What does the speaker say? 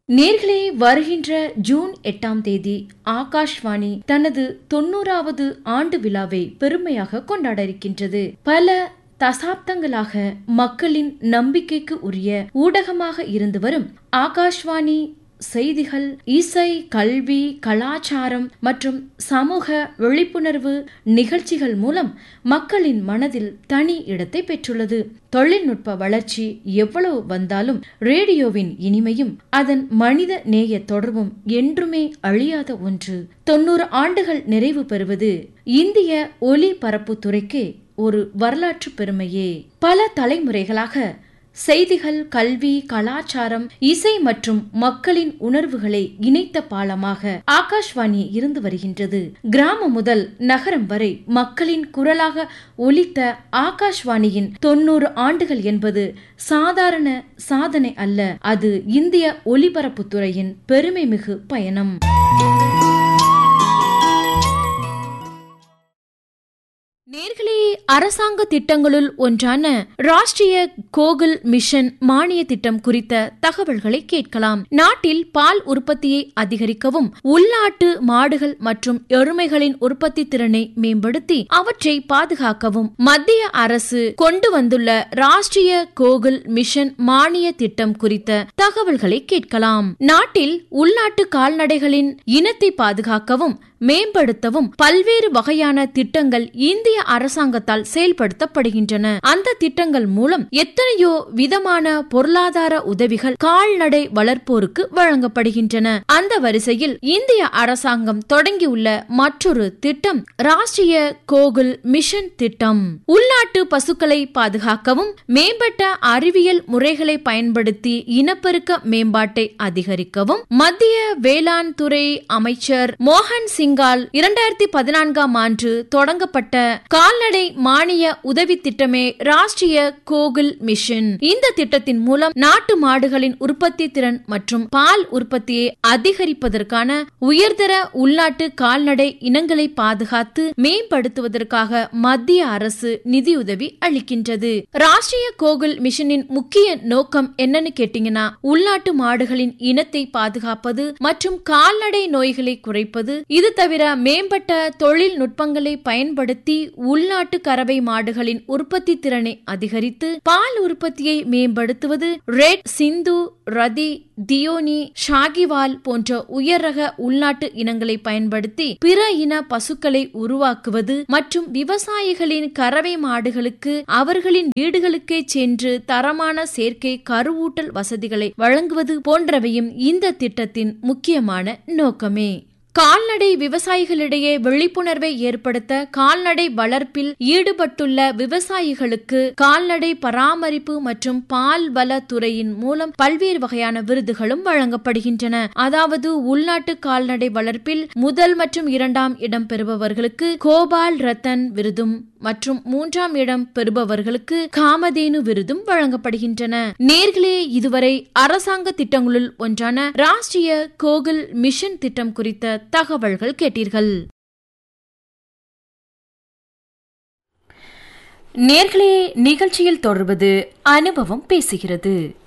நேர்களே, வருகின்ற ஜூன் 8ஆம் தேதி ஆகாஷ்வாணி தனது 90வது ஆண்டு விழாவை பெருமையாக கொண்டாட இருக்கின்றது. பல தசாப்தங்களாக மக்களின் நம்பிக்கைக்கு உரிய ஊடகமாக இருந்து வரும் ஆகாஷ்வாணி செய்திகள், இசை, கல்வி, கலாச்சாரம் மற்றும் சமூக விழிப்புணர்வு நிகழ்ச்சிகள் மூலம் மக்களின் மனதில் தனி இடத்தை பெற்றுள்ளது. தொழில்நுட்ப வளர்ச்சி எவ்வளவு வந்தாலும் ரேடியோவின் இனிமையும் அதன் மனித நேய தொடர்பும் என்றுமே அழியாத ஒன்று. 90 ஆண்டுகள் நிறைவு பெறுவது இந்திய ஒலிபரப்பு துறைக்கு ஒரு வரலாற்று பெருமையே. பல தலைமுறைகளாக செய்திகள், கல்வி, கலாச்சாரம், இசை மற்றும் மக்களின் உணர்வுகளை இணைத்த பாலமாக ஆகாஷ்வாணி இருந்து வருகின்றது. கிராமம் முதல் நகரம் வரை மக்களின் குரலாக ஒலித்த ஆகாஷ்வாணியின் 90 ஆண்டுகள் என்பது சாதாரண சாதனை அல்ல. அது இந்திய ஒலிபரப்பு துறையின் பெருமை மிகு பயணம். நேர்களே, அரசாங்க திட்டங்களுள் ஒன்றான ராஷ்டிரிய கோகுல் மிஷன் மானிய திட்டம் குறித்த தகவல்களை கேட்கலாம். நாட்டில் பால் உற்பத்தியை அதிகரிக்கவும், உள்நாட்டு மாடுகள் மற்றும் எருமைகளின் உற்பத்தி திறனை மேம்படுத்தி அவற்றை பாதுகாக்கவும் மத்திய அரசு கொண்டு வந்துள்ள ராஷ்டிரிய கோகுல் மிஷன் மானிய திட்டம் குறித்த தகவல்களை கேட்கலாம். நாட்டில் உள்நாட்டு கால்நடைகளின் இனத்தை பாதுகாக்கவும் மேம்படுத்தவும் பல்வேறு வகையான திட்டங்கள் இந்திய அரசாங்கத்தால் செயல்படுத்தப்படுகின்றன. அந்த திட்டங்கள் மூலம் எத்தனையோ விதமான பொருளாதார உதவிகள் கால்நடை வளர்ப்போருக்கு வழங்கப்படுகின்றன. அந்த வரிசையில் இந்திய அரசாங்கம் தொடங்கியுள்ள மற்றொரு திட்டம் ராஷ்டிரிய கோகுல் மிஷன் திட்டம். உள்நாட்டு பசுக்களை பாதுகாக்கவும் மேம்பட்ட அறிவியல் முறைகளை பயன்படுத்தி இனப்பெருக்க மேம்பாட்டை அதிகரிக்கவும் மத்திய வேளாண் துறை அமைச்சர் மோகன் சிங் 2014ஆம் ஆண்டு தொடங்கப்பட்ட கால்நடை மானிய உதவி திட்டமே ராஷ்டிரிய கோகுல் மிஷன். இந்த திட்டத்தின் மூலம் நாட்டு மாடுகளின் உற்பத்தி திறன் மற்றும் பால் உற்பத்தியை அதிகரிப்பதற்கான உயர்தர உள்நாட்டு கால்நடை இனங்களை பாதுகாத்து மேம்படுத்துவதற்காக மத்திய அரசு நிதியுதவி அளிக்கின்றது. ராஷ்டிரிய கோகுல் மிஷனின் முக்கிய நோக்கம் என்னன்னு கேட்டீங்கன்னா, உள்நாட்டு மாடுகளின் இனத்தை பாதுகாப்பது மற்றும் கால்நடை நோய்களை குறைப்பது. இது தவிர மேம்பட்ட தொழில்நுட்பங்களை பயன்படுத்தி உள்நாட்டு கறவை மாடுகளின் உற்பத்தி திறனை அதிகரித்து பால் உற்பத்தியை மேம்படுத்துவது. ரெட், சிந்து, ரதி, தியோனி, ஷாகிவால் போன்ற உயர் ரக உள்நாட்டு இனங்களை பயன்படுத்தி பிற இன பசுக்களை உருவாக்குவது மற்றும் விவசாயிகளின் கறவை மாடுகளுக்கு அவர்களின் வீடுகளுக்கே சென்று தரமான சேர்க்கை கருவூட்டல் வசதிகளை வழங்குவது போன்றவையும் இந்த திட்டத்தின் முக்கியமான நோக்கமே. கால்நடை விவசாயிகளிடையே விழிப்புணர்வை ஏற்படுத்த கால்நடை வளர்ப்பில் ஈடுபட்டுள்ள விவசாயிகளுக்கு கால்நடை பராமரிப்பு மற்றும் பால் வள துறையின் மூலம் பல்வேறு வகையான விருதுகளும் வழங்கப்படுகின்றன. அதாவது உள்நாட்டு கால்நடை வளர்ப்பில் முதல் மற்றும் 2ஆம் இடம் பெறுபவர்களுக்கு கோபால் ரத்தன் விருதும் மற்றும் 3ஆம் இடம் பெறுபவர்களுக்கு காமதேனு விருதும் வழங்கப்படுகின்றன. நேர்களே, இதுவரை அரசாங்க திட்டங்களுள் ஒன்றான ராஷ்டிரிய கோகுல் மிஷன் திட்டம் குறித்த தகவல்கள் கேட்டீர்கள். நேர்களே, நிகழ்ச்சியில் தொடர்வது அனுபவம் பேசுகிறது.